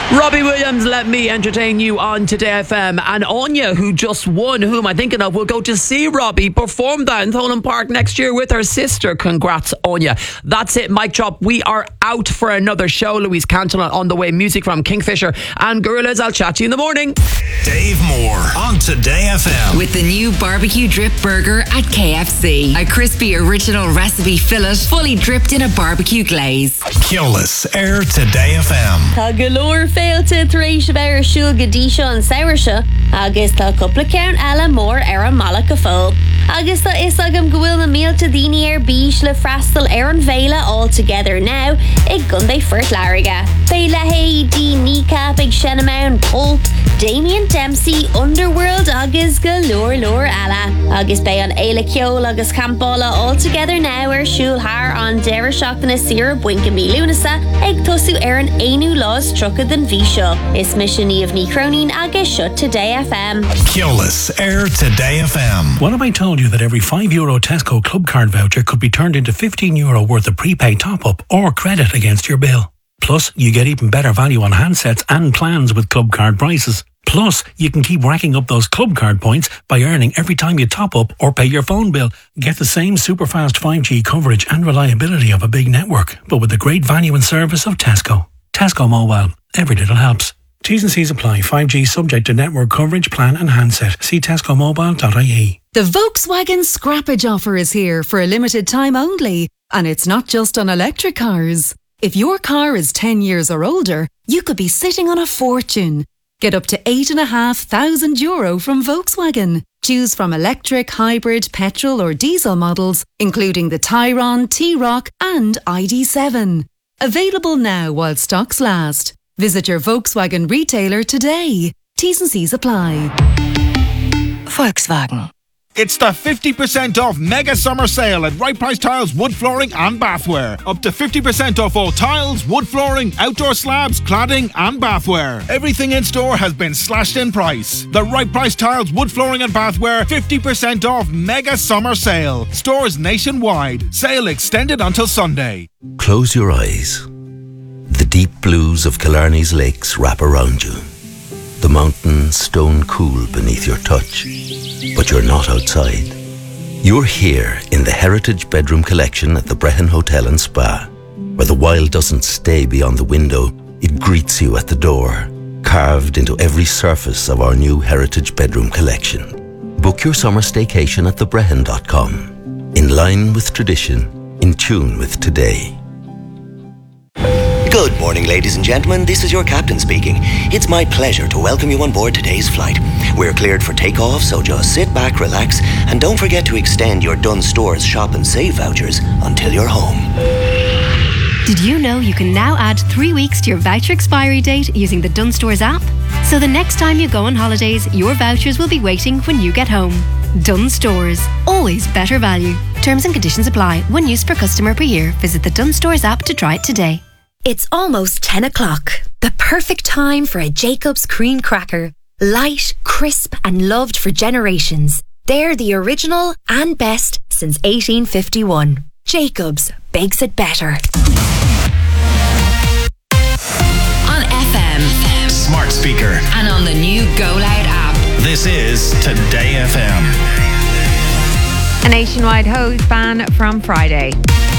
Robbie Williams, let me entertain you on Today FM. And Anya, who just won, who am I thinking of, will go to see Robbie perform that in Thomond Park next year with her sister. Congrats, Anya. That's it, mic drop. We are out for another show. Louise Canton on the way. Music from Kingfisher and Gorillaz. I'll chat to you in the morning. Dave Moore on Today FM. With the new barbecue drip burger at KFC. A crispy original recipe fillet fully dripped in a barbecue glaze. Keolis, Air Today FM. Tá galore féilte tar éis bheir siúlga díseo an saoirse, agus tá cúpla ceann eile mór ar an malach a fól. Agus tá is agam go bhfuil na mílta daoine ar bís le freastal ar an bhéile all together now ag Gunday Fort Lariga. Bhéile Haidí, Kneecap ag Shenamount, Pulp, Damien Dempsey, Underworld agus galore eile. Agus bé an Éile Ceol agus Campballa all together now ar siúl haar an deire seachtainna sira buinca mí lúnasa ag tosú ar an éanú lás trucha den bhí seo. Is misisiní of ní cronín agus seo Today FM. Keolis, Air Today FM. What if I told you that every €5 Tesco Club Card voucher could be turned into €15 worth of prepaid top-up or credit against your bill? Plus, you get even better value on handsets and plans with Club Card prices. Plus, you can keep racking up those Club Card points by earning every time you top up or pay your phone bill. Get the same super fast 5G coverage and reliability of a big network, but with the great value and service of Tesco. Tesco Mobile. Every little helps. T's and C's apply. 5G subject to network coverage, plan and handset. See tescomobile.ie. The Volkswagen Scrappage offer is here for a limited time only. And it's not just on electric cars. If your car is 10 years or older, you could be sitting on a fortune. Get up to €8,500 from Volkswagen. Choose from electric, hybrid, petrol or diesel models, including the Tayron, T-Roc and ID.7. Available now while stocks last. Visit your Volkswagen retailer today. T's and C's apply. Volkswagen. It's the 50% off mega summer sale at Right Price Tiles, wood flooring and bathware. Up to 50% off all tiles, wood flooring, outdoor slabs, cladding and bathware. Everything in store has been slashed in price. The Right Price Tiles, wood flooring and bathware 50% off mega summer sale. Stores nationwide. Sale extended until Sunday. Close your eyes. The deep blues of Killarney's lakes wrap around you. The mountains stone cool beneath your touch. But you're not outside. You're here in the Heritage Bedroom Collection at the Brehon Hotel and Spa, where the wild doesn't stay beyond the window, it greets you at the door, carved into every surface of our new Heritage Bedroom Collection. Book your summer staycation at thebrehon.com. In line with tradition, in tune with today. Good morning, ladies and gentlemen. This is your captain speaking. It's my pleasure to welcome you on board today's flight. We're cleared for takeoff, so just sit back, relax, and don't forget to extend your Dunnes Stores Shop and Save vouchers until you're home. Did you know you can now add 3 weeks to your voucher expiry date using the Dunnes Stores app? So the next time you go on holidays, your vouchers will be waiting when you get home. Dunnes Stores. Always better value. Terms and conditions apply. 1 use per customer per year. Visit the Dunnes Stores app to try it today. It's almost 10 o'clock. The perfect time for a Jacob's cream cracker. Light, crisp and loved for generations. They're the original and best since 1851. Jacob's bakes it better. On FM. Smart speaker. And on the new Go Loud app. This is Today FM. A nationwide hose ban from Friday.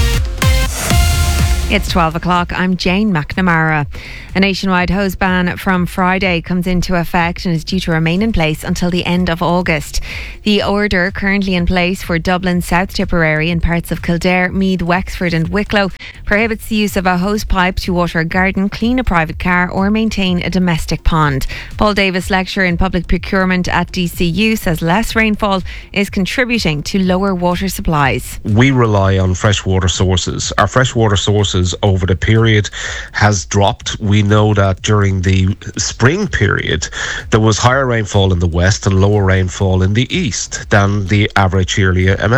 It's 12 o'clock. I'm Jane McNamara. A nationwide hose ban from Friday comes into effect and is due to remain in place until the end of August. The order, currently in place for Dublin, South Tipperary and parts of Kildare, Meath, Wexford and Wicklow, prohibits the use of a hose pipe to water a garden, clean a private car or maintain a domestic pond. Paul Davis, lecturer in public procurement at DCU, says less rainfall is contributing to lower water supplies. We rely on freshwater sources. Our freshwater sources over the period has dropped. We know that during the spring period there was higher rainfall in the west and lower rainfall in the east than the average yearly amount.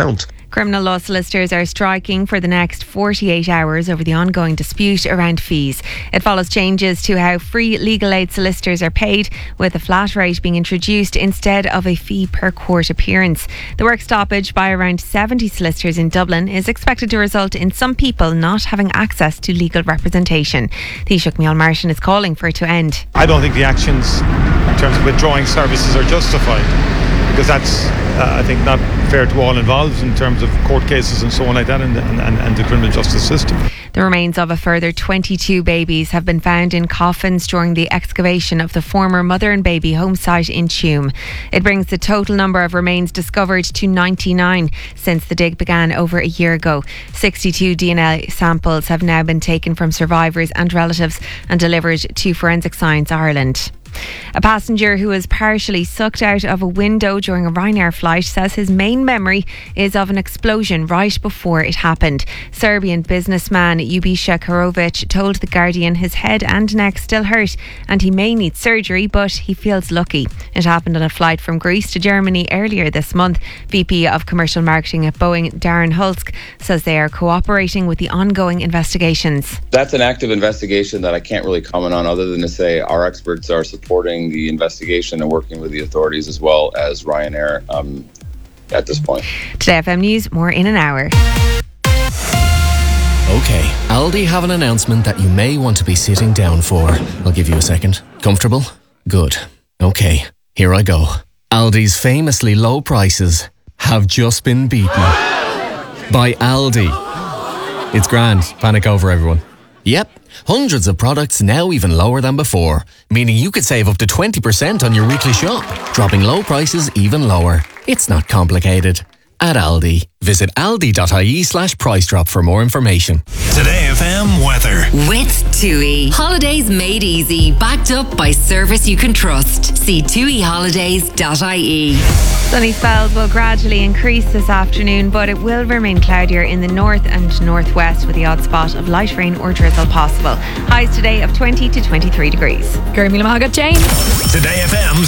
Criminal law solicitors are striking for the next 48 hours over the ongoing dispute around fees. It follows changes to how free legal aid solicitors are paid, with a flat rate being introduced instead of a fee per court appearance. The work stoppage by around 70 solicitors in Dublin is expected to result in some people not having access to legal representation. Taoiseach Micheál Martin is calling for it to end. I don't think the actions in terms of withdrawing services are justified, because that's, I think, not fair to all involved in terms of court cases and so on like that, and the criminal justice system. The remains of a further 22 babies have been found in coffins during the excavation of the former mother and baby home site in Tuam. It brings the total number of remains discovered to 99 since the dig began over a year ago. 62 DNA samples have now been taken from survivors and relatives and delivered to Forensic Science Ireland. A passenger who was partially sucked out of a window during a Ryanair flight says his main memory is of an explosion right before it happened. Serbian businessman Ubisha Karovic told The Guardian his head and neck still hurt and he may need surgery, but he feels lucky. It happened on a flight from Greece to Germany earlier this month. VP of Commercial Marketing at Boeing, Darren Hulsk, says they are cooperating with the ongoing investigations. That's an active investigation that I can't really comment on, other than to say our experts are supporting the investigation and working with the authorities as well as Ryanair at this point. Today FM News, more in an hour. Okay, Aldi have an announcement that you may want to be sitting down for. I'll give you a second. Comfortable? Good. Okay, here I go. Aldi's famously low prices have just been beaten by Aldi. It's grand. Panic over, everyone. Yep, hundreds of products now even lower than before, meaning you could save up to 20% on your weekly shop, dropping low prices even lower. It's not complicated. At Aldi. Visit aldi.ie/price drop for more information. Today FM weather. With TUI. Holidays made easy, backed up by service you can trust. See tuiholidays.ie. Sunny spells will gradually increase this afternoon, but it will remain cloudier in the north and northwest with the odd spot of light rain or drizzle possible. Highs today of 20 to 23 degrees. Gurmy Lamaga, Jane. Today FM's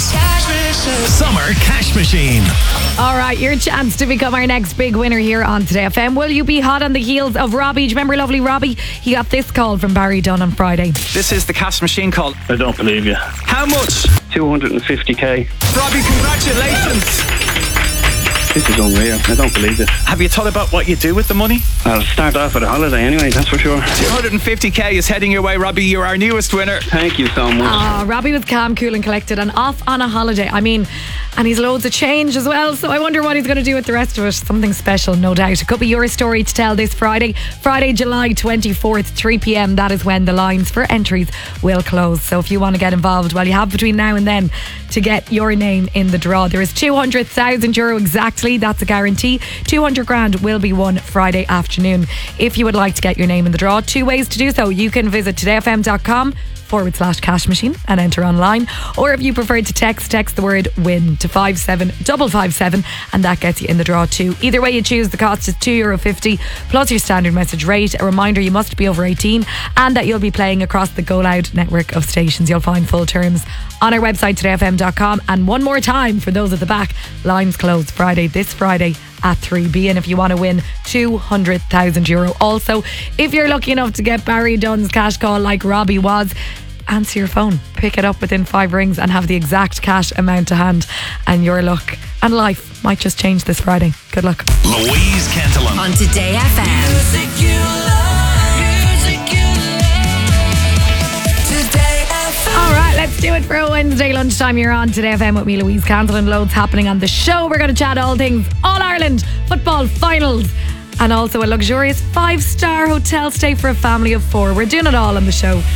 Summer Cash Machine. All right, your chance to become our next big winner here on Today FM. Will you be hot on the heels of Robbie? Do you remember lovely Robbie? He got this call from Barry Dunn on Friday. This is the cash machine call. I don't believe you. How much? 250k. Robbie, congratulations. This is unreal. I don't believe this. Have you thought about what you do with the money? I'll start off with a holiday anyway, that's for sure. 250k is heading your way, Robbie. You're our newest winner. Thank you so much. Robbie was calm, cool and collected and off on a holiday. I mean, and he's loads of change as well, so I wonder what he's going to do with the rest of it. Something special, no doubt. It could be your story to tell this Friday, July 24th, 3 p.m. That is when the lines for entries will close. So if you want to get involved, well, you have between now and then to get your name in the draw. There is €200,000 exactly. That's a guarantee. 200 grand will be won Friday afternoon. If you would like to get your name in the draw, two ways to do so. You can visit todayfm.com/cash machine and enter online, or if you prefer to text the word win to 57557 and that gets you in the draw too. Either way you choose, the cost is €2.50 plus your standard message rate. A reminder, you must be over 18 and that you'll be playing across the Go Loud network of stations. You'll find full terms on our website todayfm.com. And one more time for those at the back, lines close this Friday at 3B, and if you want to win €200,000. Also, if you're lucky enough to get Barry Dunn's cash call like Robbie was, answer your phone, pick it up within 5 rings and have the exact cash amount to hand, and your luck and life might just change this Friday. Good luck. Louise Cantillon on Today FM. Music you love, music you love. Today FM. All right, let's do it for a Wednesday lunchtime. You're on Today FM with me, Louise Cantillon. Loads happening on the show. We're going to chat all things All-Ireland football finals and also a luxurious 5-star hotel stay for a family of 4. We're doing it all on the show.